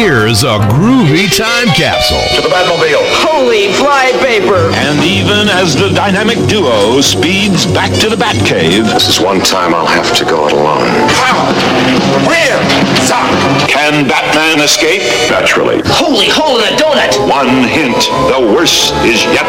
Here's a groovy time capsule. To the Batmobile. Holy flypaper! And even as the dynamic duo speeds back to the Batcave, This is one time I'll have to go it alone. where? Can Batman escape? Naturally. Holy hole in a donut! One hint, the worst is yet